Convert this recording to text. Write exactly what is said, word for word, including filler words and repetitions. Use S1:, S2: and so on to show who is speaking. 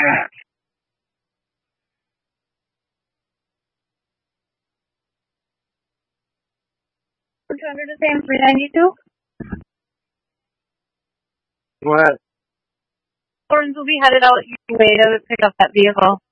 S1: Under the same three ninety-two?
S2: What?
S1: Lawrence will be headed out your way to pick up that vehicle.